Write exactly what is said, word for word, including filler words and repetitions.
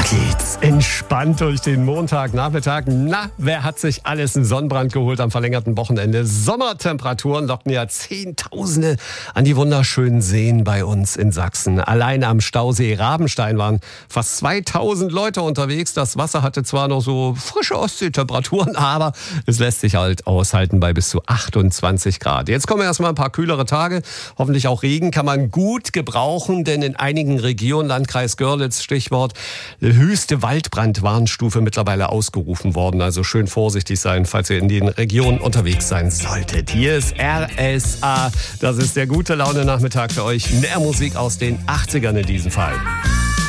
geht's entspannt durch den Montagnachmittag. Na, wer hat sich alles einen Sonnenbrand geholt am verlängerten Wochenende? Sommertemperaturen lockten ja Zehntausende an die wunderschönen Seen bei uns in Sachsen. Allein am Stausee Rabenstein waren fast zweitausend Leute unterwegs. Das Wasser hatte zwar noch so frische Ostseetemperaturen, aber es lässt sich halt aushalten bei bis zu achtundzwanzig Grad. Jetzt kommen erstmal ein paar kühlere Tage. Hoffentlich auch Regen kann man gut gebrauchen, denn in einigen Regionen, Landkreis Görlitz, Stichwort, höchste Waldbrandwarnstufe mittlerweile ausgerufen worden. Also schön vorsichtig sein, falls ihr in den Regionen unterwegs sein solltet. Hier ist R S A. Das ist der gute Laune-Nachmittag für euch. Mehr Musik aus den achtzigern in diesem Fall.